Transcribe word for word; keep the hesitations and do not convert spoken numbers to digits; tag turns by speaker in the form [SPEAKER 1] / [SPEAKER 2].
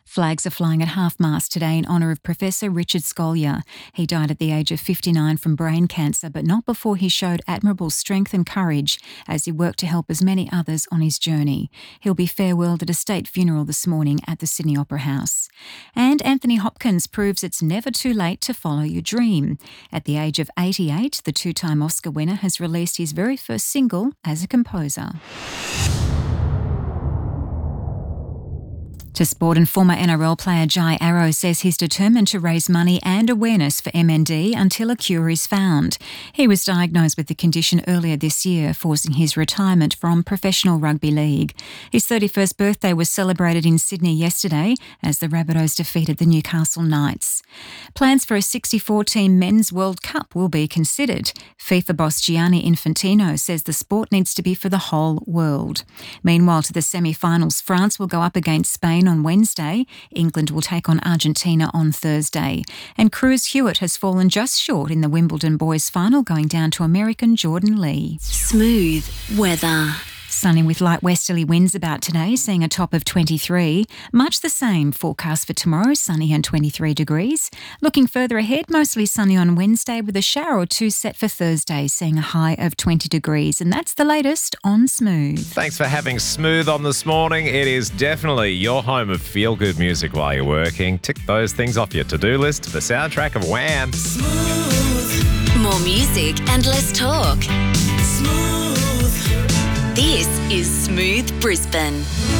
[SPEAKER 1] Flags are flying at half-mast today in honour of Professor Richard Scolyer. He died at the age of fifty-nine from brain cancer, but not before he showed admirable strength and courage as he worked to help as many others on his journey. He'll be farewelled at a state funeral this morning at the Sydney Opera House. And Anthony Hopkins proves it's never too late to follow your dream. At the age of eighty-eight, the two-time Oscar winner has released his very first single as a composer. To sport, and former N R L player Jai Arrow says he's determined to raise money and awareness for M N D until a cure is found. He was diagnosed with the condition earlier this year, forcing his retirement from professional rugby league. His thirty-first birthday was celebrated in Sydney yesterday as the Rabbitohs defeated the Newcastle Knights. Plans for a sixty-four team Men's World Cup will be considered. FIFA boss Gianni Infantino says the sport needs to be for the whole world. Meanwhile, to the semi-finals, France will go up against Spain on Wednesday. England will take on Argentina on Thursday. And Cruz Hewitt has fallen just short in the Wimbledon boys final, going down to American Jordan Lee.
[SPEAKER 2] Smooth weather.
[SPEAKER 1] Sunny with light westerly winds about today, seeing a top of twenty-three. Much the same forecast for tomorrow, sunny and twenty-three degrees. Looking further ahead, mostly sunny on Wednesday with a shower or two set for Thursday, seeing a high of twenty degrees. And that's the latest on Smooth.
[SPEAKER 3] Thanks for having Smooth on this morning. It is definitely your home of feel-good music while you're working. Tick those things off your to-do list to the soundtrack of Wham!
[SPEAKER 2] Smooth. More music and less talk. Smooth. This is Smooth Brisbane.